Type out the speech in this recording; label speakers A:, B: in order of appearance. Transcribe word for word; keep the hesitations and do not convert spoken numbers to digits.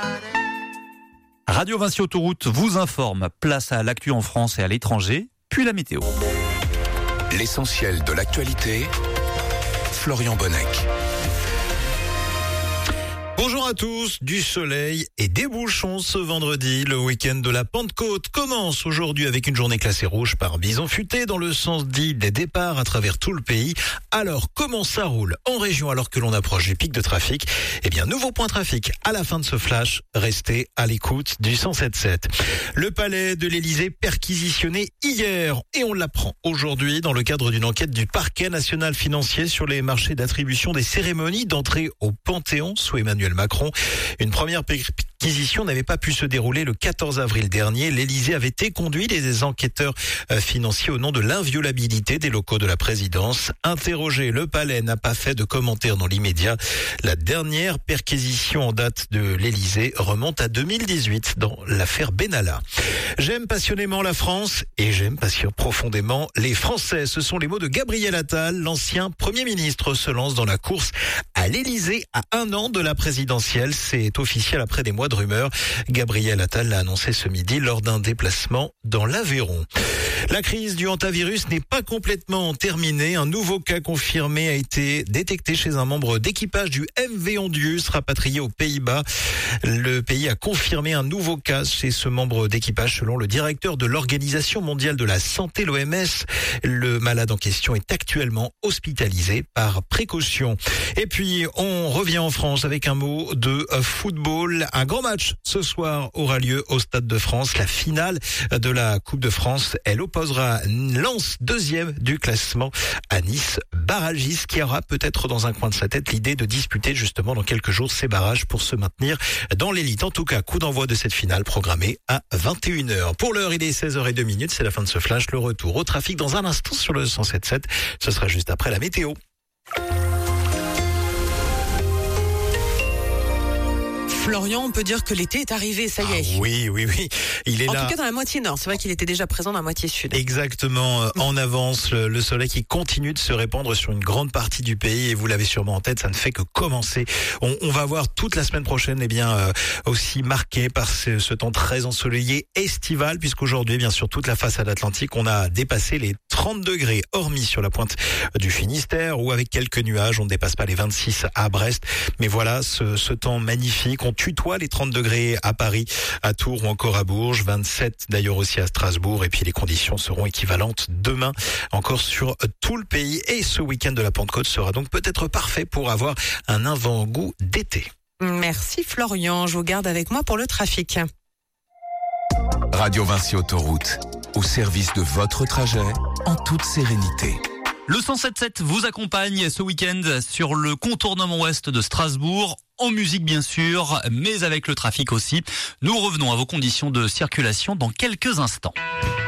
A: Radio Vinci Autoroute vous informe. Place à l'actu en France et à l'étranger, puis la météo.
B: L'essentiel de l'actualité, Florian Bonnec.
C: Bonjour à tous, du soleil et des bouchons ce vendredi. Le week-end de la Pentecôte commence aujourd'hui avec une journée classée rouge par bison futé dans le sens dit des départs à travers tout le pays. Alors, comment ça roule en région alors que l'on approche des pics de trafic? Eh bien, nouveau point trafic à la fin de ce flash. Restez à l'écoute du cent sept sept. Le palais de l'Élysée perquisitionné hier et on l'apprend aujourd'hui dans le cadre d'une enquête du parquet national financier sur les marchés d'attribution des cérémonies d'entrée au Panthéon sous Emmanuel Macron. Une première perquisition n'avait pas pu se dérouler le quatorze avril dernier. L'Élysée avait éconduit les enquêteurs financiers au nom de l'inviolabilité des locaux de la présidence. Interrogé, le palais n'a pas fait de commentaires dans l'immédiat. La dernière perquisition en date de l'Élysée remonte à deux mille dix-huit dans l'affaire Benalla. J'aime passionnément la France et j'aime passionnément profondément les Français. Ce sont les mots de Gabriel Attal. L'ancien Premier ministre se lance dans la course à l'Élysée à un an de la présidentielle. C'est officiel après des mois de rumeurs. Gabriel Attal l'a annoncé ce midi lors d'un déplacement dans l'Aveyron. La crise du hantavirus n'est pas complètement terminée. Un nouveau cas confirmé a été détecté chez un membre d'équipage du M V Ondius rapatrié aux Pays-Bas. Le pays a confirmé un nouveau cas chez ce membre d'équipage selon le directeur de l'Organisation mondiale de la santé, l'O M S. Le malade en question est actuellement hospitalisé par précaution. Et puis, on revient en France avec un mot de football. Un grand match ce soir aura lieu au Stade de France. La finale de la Coupe de France, elle opposera Lens, deuxième du classement, à Nice, barragiste, qui aura peut-être dans un coin de sa tête l'idée de disputer justement dans quelques jours ces barrages pour se maintenir dans l'élite. En tout cas, coup d'envoi de cette finale programmée à vingt et une heures. Pour l'heure, il est seize heures zéro deux minutes. C'est la fin de ce flash. Le retour au trafic dans un instant sur le cent sept sept. Ce sera juste après la météo.
D: Florian, on peut dire que l'été est arrivé, ça y est.
C: Ah oui, oui, oui. Il est
D: en
C: là.
D: En tout cas, dans la moitié nord. C'est vrai qu'il était déjà présent dans la moitié sud.
C: Exactement. En avance, le, le soleil qui continue de se répandre sur une grande partie du pays. Et vous l'avez sûrement en tête, ça ne fait que commencer. On, on va voir toute la semaine prochaine, eh bien, euh, aussi marquée par ce, ce temps très ensoleillé estival, puisqu'aujourd'hui, bien sûr, toute la façade atlantique, on a dépassé les trente degrés, hormis sur la pointe du Finistère, où avec quelques nuages, on ne dépasse pas les vingt-six à Brest. Mais voilà, ce, ce temps magnifique. On tutoie les trente degrés à Paris, à Tours ou encore à Bourges, vingt-sept d'ailleurs aussi à Strasbourg, et puis les conditions seront équivalentes demain encore sur tout le pays. Et ce week-end de la Pentecôte sera donc peut-être parfait pour avoir un avant-goût d'été.
D: Merci Florian, je vous garde avec moi pour le trafic.
B: Radio Vinci Autoroute, au service de votre trajet, en toute sérénité.
A: Le cent sept sept vous accompagne ce week-end sur le contournement ouest de Strasbourg, en musique bien sûr, mais avec le trafic aussi. Nous revenons à vos conditions de circulation dans quelques instants.